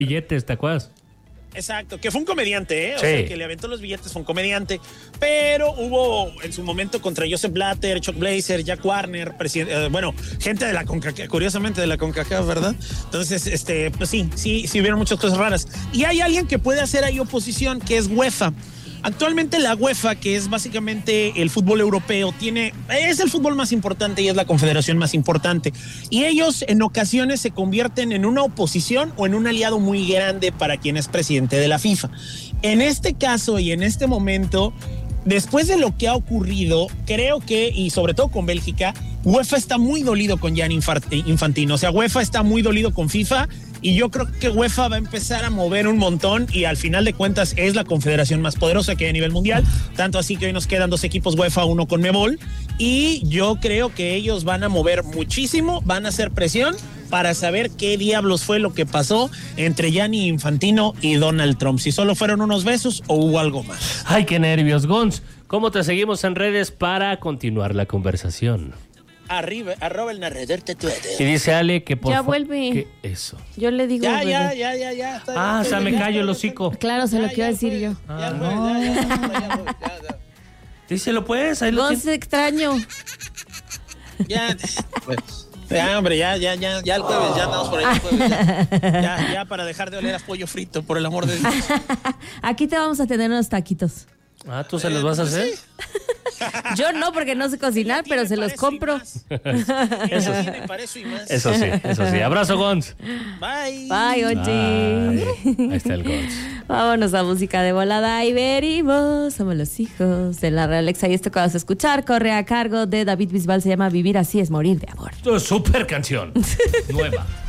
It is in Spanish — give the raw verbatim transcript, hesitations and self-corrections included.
billetes, ¿te acuerdas? Exacto, que fue un comediante, ¿eh? O Sí. sea, que le aventó los billetes, fue un comediante. Pero hubo en su momento contra Joseph Blatter, Chuck Blazer, Jack Warner, eh, bueno, gente de la CONCACAF, curiosamente de la CONCACAF, ¿verdad? Entonces, este, pues sí, sí, sí hubieron muchas cosas raras. Y hay alguien que puede hacer ahí oposición, que es UEFA. Actualmente la UEFA, que es básicamente el fútbol europeo, tiene, es el fútbol más importante y es la confederación más importante. Y ellos en ocasiones se convierten en una oposición o en un aliado muy grande para quien es presidente de la FIFA. En este caso y en este momento, después de lo que ha ocurrido, creo que, y sobre todo con Bélgica, UEFA está muy dolido con Gianni Infantino. O sea, UEFA está muy dolido con FIFA. Y yo creo que UEFA va a empezar a mover un montón y al final de cuentas es la confederación más poderosa que hay a nivel mundial. Tanto así que hoy nos quedan dos equipos UEFA, uno con Mebol. Y yo creo que ellos van a mover muchísimo, van a hacer presión para saber qué diablos fue lo que pasó entre Gianni Infantino y Donald Trump. Si solo fueron unos besos o hubo algo más. Ay, qué nervios, Gons. ¿Cómo te seguimos en redes para continuar la conversación? Arriba, arroba el narrador tatuado. Y dice Ale que por Ya fa- vuelve. ¿Qué eso? Yo le digo. Ya, bebé. ya, ya, ya, ya. Está Ah, o bien, sea, me ya, callo ya, el ya, hocico. Claro, se lo ya, quiero ya decir fue, yo. Ya, Ah, fue, no. ya, ya, ya, ya, ya, ya. Díselo pues, ahí lo Gonz, tienes. extraño. Ya, pues, ya, hombre, ya, ya, ya, ya el jueves, ya andamos por ahí el jueves, ya, ya, ya para dejar de oler a pollo frito, por el amor de Dios. Aquí te vamos a tener unos taquitos. Ah, ¿tú se los vas a hacer? Yo no, porque no sé cocinar, pero se los compro. Eso sí, para eso y más. Eso sí, eso sí. Abrazo, Gons. Bye. Bye, Ochi. Ay, ahí está el Gons. Vámonos a música de volada y venimos. Somos los hijos de la Realexa y esto que vas a escuchar corre a cargo de David Bisbal. Se llama Vivir así es morir de amor. Super canción. Nueva.